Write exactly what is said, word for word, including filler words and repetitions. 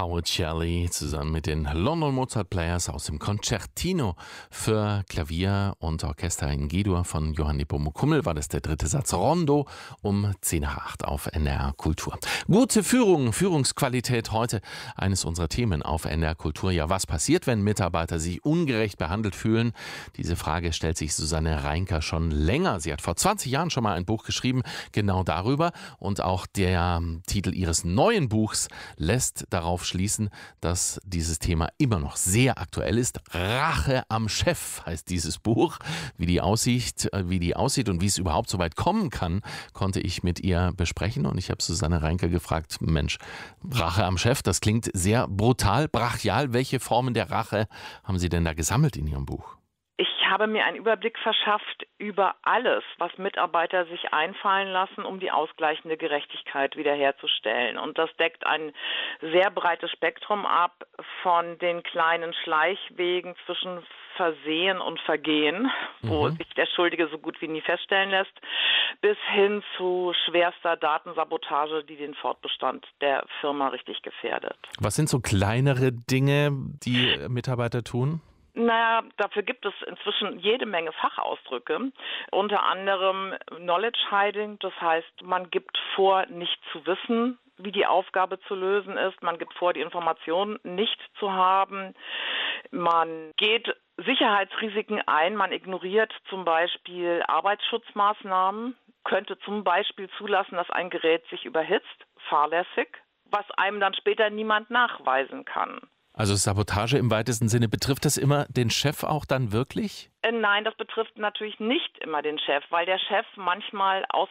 Howard Shelley zusammen mit den London Mozart Players aus dem Concertino für Klavier und Orchester in G-Dur von Johann Nepomuk-Hummel war das der dritte Satz Rondo um zehn nach acht auf N D R Kultur. Gute Führung, Führungsqualität heute eines unserer Themen auf N D R Kultur. Ja, was passiert, wenn Mitarbeiter sich ungerecht behandelt fühlen? Diese Frage stellt sich Susanne Reinker schon länger. Sie hat vor zwanzig Jahren schon mal ein Buch geschrieben, genau darüber. Und auch der Titel ihres neuen Buchs lässt darauf schließen, dass dieses Thema immer noch sehr aktuell ist. Rache am Chef heißt dieses Buch. Wie die aussieht, wie die aussieht und wie es überhaupt so weit kommen kann, konnte ich mit ihr besprechen. Und ich habe Susanne Reinker gefragt, Mensch, Rache am Chef, das klingt sehr brutal, brachial. Welche Formen der Rache haben Sie denn da gesammelt in Ihrem Buch? Ich habe mir einen Überblick verschafft über alles, was Mitarbeiter sich einfallen lassen, um die ausgleichende Gerechtigkeit wiederherzustellen. Und das deckt ein sehr breites Spektrum ab, von den kleinen Schleichwegen zwischen Versehen und Vergehen, wo mhm. sich der Schuldige so gut wie nie feststellen lässt, bis hin zu schwerster Datensabotage, die den Fortbestand der Firma richtig gefährdet. Was sind so kleinere Dinge, die Mitarbeiter tun? Naja, dafür gibt es inzwischen jede Menge Fachausdrücke, unter anderem Knowledge Hiding, das heißt, man gibt vor, nicht zu wissen, wie die Aufgabe zu lösen ist, man gibt vor, die Information nicht zu haben, man geht Sicherheitsrisiken ein, man ignoriert zum Beispiel Arbeitsschutzmaßnahmen, könnte zum Beispiel zulassen, dass ein Gerät sich überhitzt, fahrlässig, was einem dann später niemand nachweisen kann. Also Sabotage im weitesten Sinne, betrifft das immer den Chef auch dann wirklich? Nein, das betrifft natürlich nicht immer den Chef, weil der Chef manchmal aus